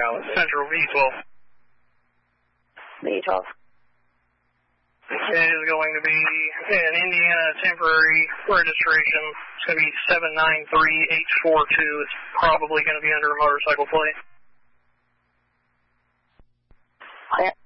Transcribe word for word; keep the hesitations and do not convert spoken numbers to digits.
Central V twelve. V twelve. It is going to be an Indiana temporary registration. It's going to be seven nine three H four two. It's probably going to be under a motorcycle plate. Clear.